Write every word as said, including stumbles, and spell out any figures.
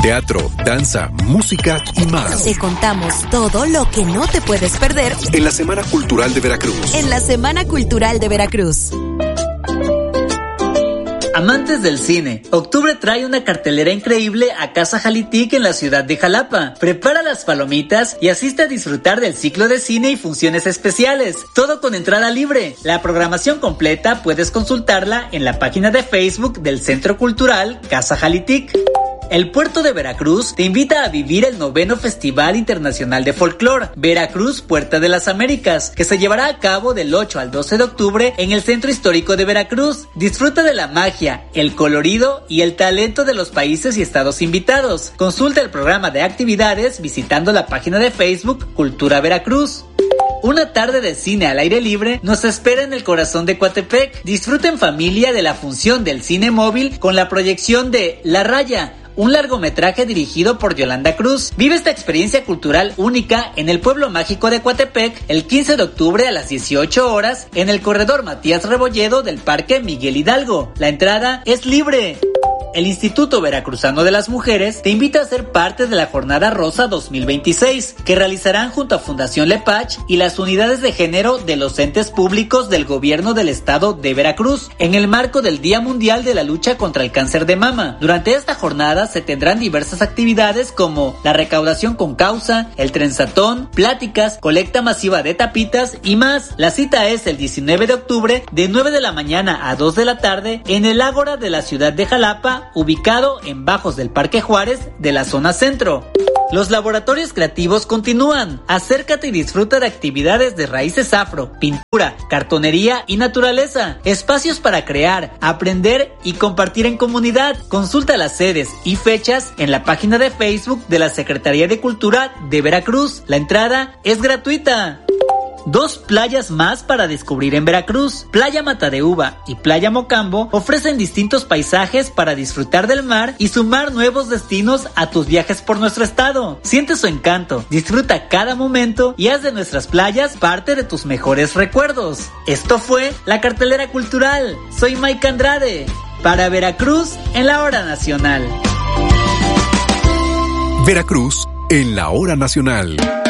teatro, danza, música y más. Te contamos todo lo que no te puedes perder en la Semana Cultural de Veracruz. En la Semana Cultural de Veracruz. Amantes del cine, octubre trae una cartelera increíble a Casa Jalitic en la ciudad de Jalapa. Prepara las palomitas y asiste a disfrutar del ciclo de cine y funciones especiales, todo con entrada libre. La programación completa puedes consultarla en la página de Facebook del Centro Cultural Casa Jalitic. El puerto de Veracruz te invita a vivir el noveno Festival Internacional de Folclor, Veracruz Puerta de las Américas, que se llevará a cabo del ocho al doce de octubre en el Centro Histórico de Veracruz. Disfruta de la magia, el colorido y el talento de los países y estados invitados. Consulta el programa de actividades visitando la página de Facebook Cultura Veracruz. Una tarde de cine al aire libre nos espera en el corazón de Coatepec. Disfruta en familia de la función del cine móvil con la proyección de La Raya, un largometraje dirigido por Yolanda Cruz. Vive esta experiencia cultural única en el pueblo mágico de Coatepec el quince de octubre a las dieciocho horas en el corredor Matías Rebolledo del Parque Miguel Hidalgo. La entrada es libre. El Instituto Veracruzano de las Mujeres te invita a ser parte de la Jornada Rosa dos mil veintiséis, que realizarán junto a Fundación Lepach y las unidades de género de los entes públicos del gobierno del estado de Veracruz, en el marco del Día Mundial de la Lucha contra el Cáncer de Mama. Durante esta jornada se tendrán diversas actividades como la recaudación con causa, el trenzatón, pláticas, colecta masiva de tapitas y más. La cita es el diecinueve de octubre de nueve de la mañana a dos de la tarde en el Ágora de la ciudad de Jalapa, ubicado en bajos del Parque Juárez de la zona centro. Los laboratorios creativos continúan. Acércate y disfruta de actividades de raíces afro, pintura, cartonería y naturaleza. Espacios para crear, aprender y compartir en comunidad. Consulta las sedes y fechas en la página de Facebook de la Secretaría de Cultura de Veracruz. La entrada es gratuita. Dos playas más para descubrir en Veracruz. Playa Mata de Uva y Playa Mocambo ofrecen distintos paisajes para disfrutar del mar y sumar nuevos destinos a tus viajes por nuestro estado. Siente su encanto, disfruta cada momento y haz de nuestras playas parte de tus mejores recuerdos. Esto fue la cartelera cultural. Soy Mike Andrade, para Veracruz en la Hora Nacional. Veracruz en la Hora Nacional.